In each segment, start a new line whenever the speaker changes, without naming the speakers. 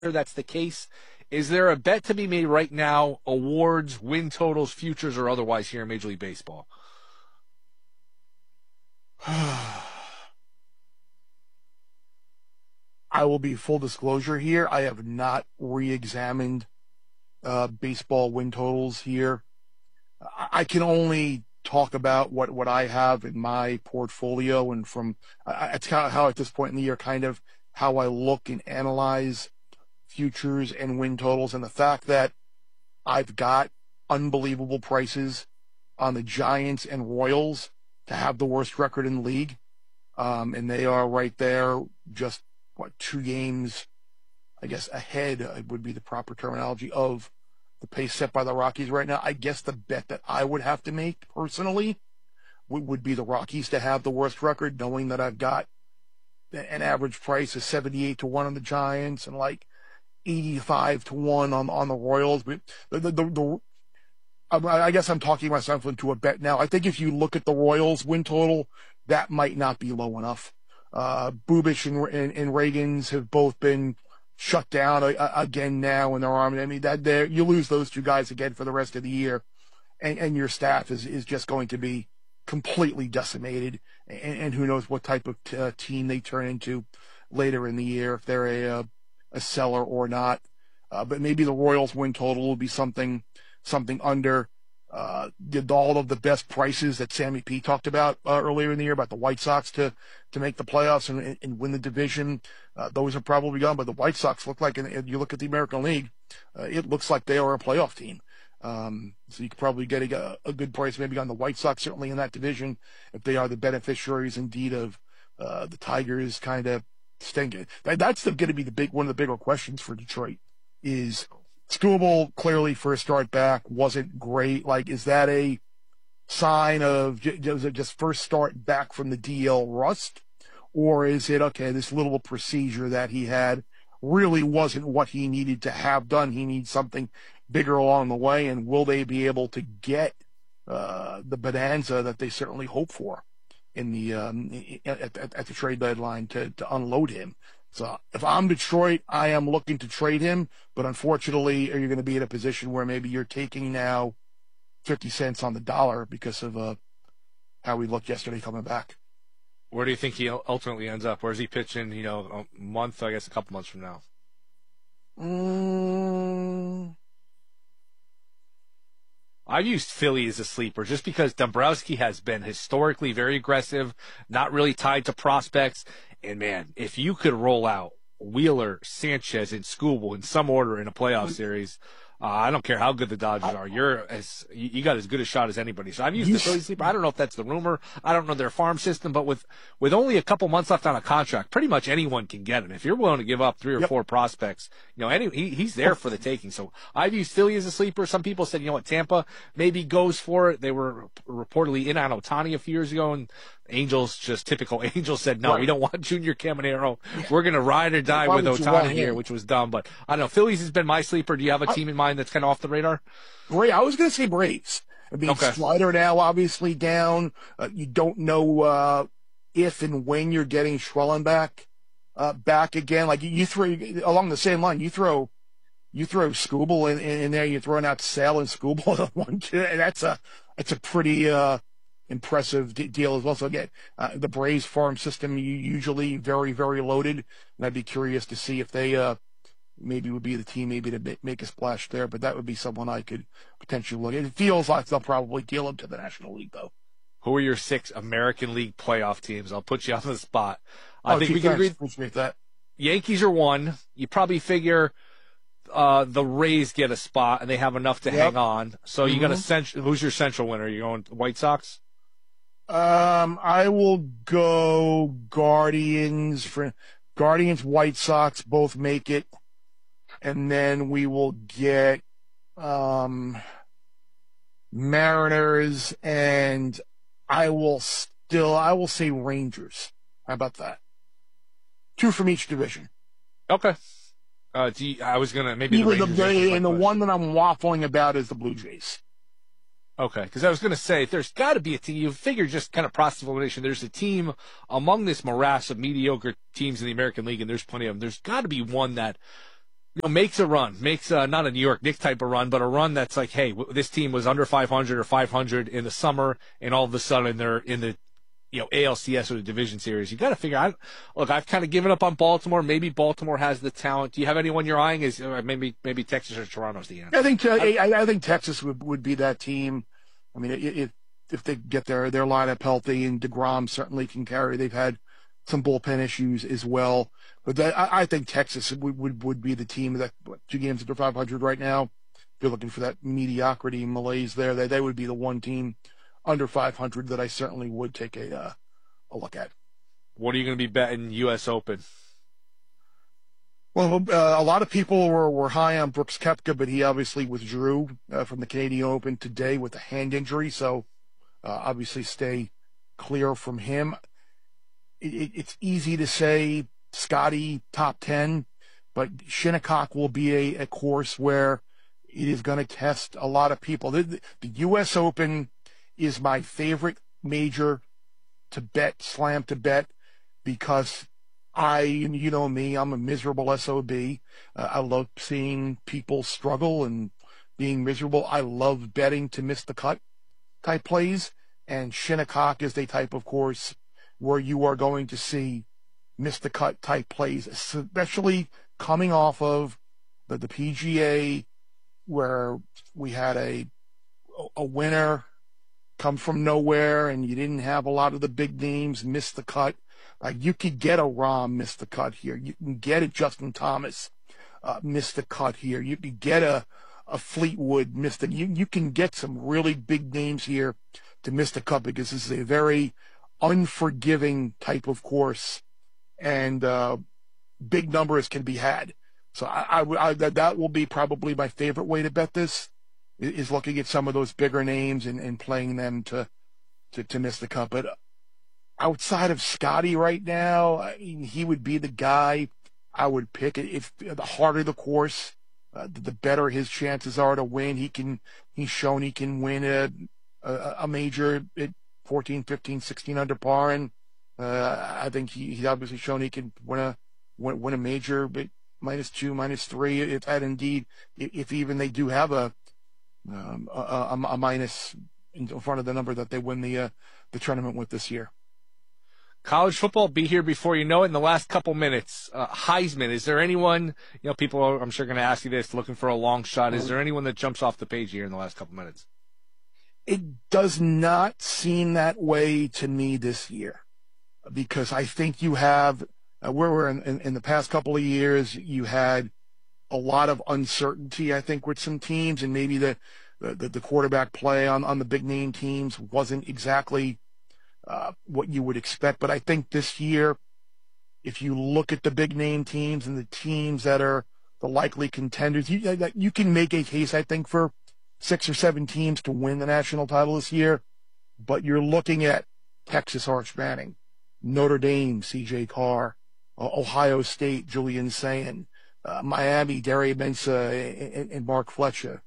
that's the case. Is there a bet to be made right now, awards, win totals, futures, or otherwise here in Major League Baseball?
I will be full disclosure here. I have not re-examined baseball win totals here. I can only talk about what I have in my portfolio, and from it's kind of how at this point in the year, kind of how I look and analyze futures and win totals, and the fact that I've got unbelievable prices on the Giants and Royals to have the worst record in the league, and they are right there, just 2 games, I guess, ahead would be the proper terminology of the pace set by the Rockies right now. I guess the bet that I would have to make personally would be the Rockies to have the worst record, knowing that I've got an average price of 78 to 1 on the Giants and like 85 to 1 on the Royals. But I guess I'm talking myself into a bet now. I think if you look at the Royals win total, that might not be low enough. Bubic and Reagans have both been shut down again now in their arm. I mean, you lose those 2 guys again for the rest of the year, and your staff is just going to be completely decimated. And who knows what type of team they turn into later in the year, if they're a seller or not. But maybe the Royals win total will be something under all of the best prices that Sammy P talked about earlier in the year about the White Sox to make the playoffs and win the division. Those are probably gone, but the White Sox look like, and you look at the American League, it looks like they are a playoff team. So you could probably get a good price maybe on the White Sox, certainly in that division, if they are the beneficiaries indeed of the Tigers kind of stinking. That's going to be one of the bigger questions for Detroit. Is Skubal clearly first start back wasn't great. Like, is that a sign of just first start back from the DL rust? Or is it, okay, this little procedure that he had really wasn't what he needed to have done? He needs something bigger along the way, and will they be able to get the bonanza that they certainly hope for in the at the trade deadline to unload him? So if I'm Detroit, I am looking to trade him, but unfortunately, you're going to be in a position where maybe you're taking now 50 cents on the dollar because of how we looked yesterday coming back.
Where do you think he ultimately ends up? Where's he pitching, a month, I guess a couple months from now? I've used Philly as a sleeper just because Dombrowski has been historically very aggressive, not really tied to prospects. And, man, if you could roll out Wheeler, Sanchez, and Skubal in some order in a playoff series, I don't care how good the Dodgers are. You got as good a shot as anybody. So I've used the Philly sleeper. I don't know if that's the rumor. I don't know their farm system, but with only a couple months left on a contract, pretty much anyone can get him. If you're willing to give up 3 or 4 prospects, he's there for the taking. So I've used Philly as a sleeper. Some people said, Tampa maybe goes for it. They were reportedly in on Ohtani a few years ago, and Angels, just typical Angels, said, no, we don't want Junior Caminero. Yeah. We're going to ride or die with Ohtani here, which was dumb. But I don't know. Phillies has been my sleeper. Do you have a team in mind that's kind of off the radar?
I was going to say Braves. I mean, Slider now obviously down. You don't know if and when you're getting Schwellenbach back again. Like, you throw along the same line. You throw Skubal in there. You're throwing out Sale and Skubal 1-2, and that's a pretty impressive deal as well. So again, the Braves farm system usually very, very loaded, and I'd be curious to see if they maybe would be the team maybe to make a splash there. But that would be someone I could potentially look at. It feels like they'll probably deal him to the National League, though.
Who are your 6 American League playoff teams? I'll put you on the spot. I think we can agree.
Appreciate that.
Yankees are 1. You probably figure the Rays get a spot, and they have enough to hang on. So you got who's your central winner? You going White Sox?
I will go Guardians, White Sox, both make it. And then we will get Mariners, and I will say Rangers. How about that? 2 from each division.
Okay. I was going to maybe
the one that I'm waffling about is the Blue Jays.
Okay, because I was going to say, there's got to be a team. You figure just kind of process of elimination. There's a team among this morass of mediocre teams in the American League, and there's plenty of them. There's got to be one that makes a run, makes not a New York Knicks type of run, but a run that's like, hey, this team was under 500 or 500 in the summer, and all of a sudden they're in the ALCS or the division series. You got to figure out. Look, I've kind of given up on Baltimore. Maybe Baltimore has the talent. Do you have anyone you're eyeing? Is maybe Texas or Toronto's the answer?
I think Texas would be that team. I mean, if they get their lineup healthy, and DeGrom certainly can carry. They've had some bullpen issues as well, but I think Texas would be the team that 2 games under 500 right now. If you're looking for that mediocrity malaise there, they would be the one team under 500 that I certainly would take a look at.
What are you going to be betting U.S. Open?
Well, a lot of people were high on Brooks Koepka, but he obviously withdrew from the Canadian Open today with a hand injury, so obviously stay clear from him. It's easy to say Scotty top 10, but Shinnecock will be a course where it is going to test a lot of people. The U.S. Open is my favorite major to bet, slam to bet, because you know me, I'm a miserable SOB. I love seeing people struggle and being miserable. I love betting to miss the cut type plays, and Shinnecock is the type of course where you are going to see miss the cut type plays, especially coming off of the PGA, where we had a winner come from nowhere, and you didn't have a lot of the big names miss the cut. Like, you could get a Rahm miss the cut here. You can get a Justin Thomas miss the cut here. You could get a Fleetwood miss the. You can get some really big names here to miss the cut, because this is a very unforgiving type of course, and big numbers can be had. So that will be probably my favorite way to bet this, is looking at some of those bigger names and playing them to miss the cut. But outside of Scotty right now, I mean, he would be the guy I would pick. If the harder the course, the better his chances are to win. He's shown he can win a major at 14, 15, 16 under par, and I think he's obviously shown he can win a major, but -2, -3, if that indeed, if even they do have a minus in front of the number that they win the tournament with this year.
College football be here before you know it. In the last couple minutes, Heisman, is there anyone, people are, I'm sure, going to ask you this, looking for a long shot. Is there anyone that jumps off the page here in the last couple minutes?
It does not seem that way to me this year, because I think you have, where in the past couple of years, you had a lot of uncertainty, I think, with some teams, and maybe the quarterback play on the big name teams wasn't exactly what you would expect. But I think this year, if you look at the big name teams and the teams that are the likely contenders, you can make a case, I think, for 6 or 7 teams to win the national title this year. But you're looking at Texas, Arch Manning, Notre Dame, C.J. Carr, Ohio State, Julian Sayin, Miami, Derry Mensah and Mark Fletcher.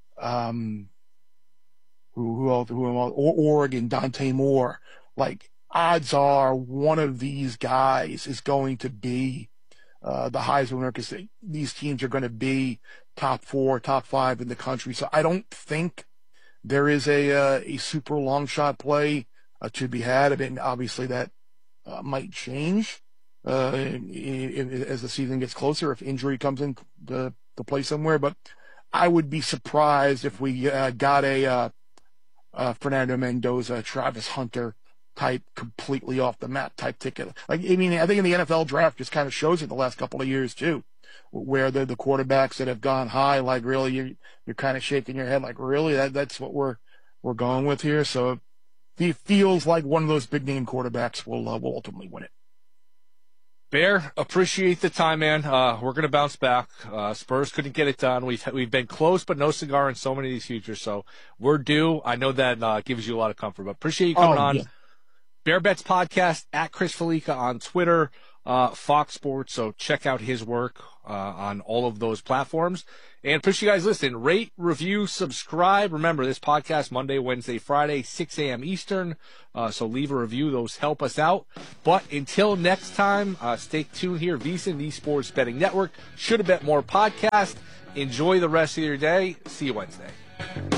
Who else? Oregon, Dante Moore. Like, odds are one of these guys is going to be the Heisman winner, because these teams are going to be top 4, top 5 in the country. So I don't think there is a super long shot play to be had. I mean, obviously that might change as the season gets closer, if injury comes in to play somewhere. But I would be surprised if we got a Fernando Mendoza, Travis Hunter type, completely off the map type ticket. Like, I mean, I think in the NFL draft just kind of shows it the last couple of years too, where the quarterbacks that have gone high, like, really you're kind of shaking your head, like, really that's what we're going with here. So it feels like one of those big name quarterbacks will ultimately win it.
Bear, appreciate the time, man. We're going to bounce back. Spurs couldn't get it done. We've been close, but no cigar in so many of these futures. So we're due. I know that gives you a lot of comfort, but appreciate you coming on. Yeah. Bear Bets Podcast, at Chris Felica on Twitter. Fox Sports. So check out his work on all of those platforms. And appreciate you guys listening. Rate, review, subscribe. Remember, this podcast Monday, Wednesday, Friday, 6 a.m. Eastern. So leave a review. Those help us out. But until next time, stay tuned here. VSiN, the Sports Betting Network. Should Have Bet More podcast. Enjoy the rest of your day. See you Wednesday.